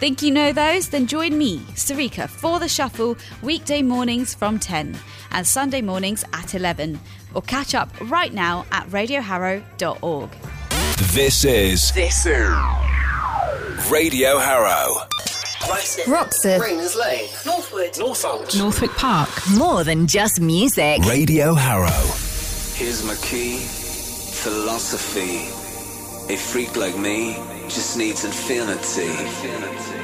Think you know those? Then join me, Sarika, for The Shuffle, weekday mornings from 10 and Sunday mornings at 11. Or catch up right now at radioharrow.org. This is Radio Harrow. Roxeth, Rayners Lane, Northwood, Northolt, Northwick Park. More than just music. Radio Harrow. Here's my key, philosophy. A freak like me just needs infinity.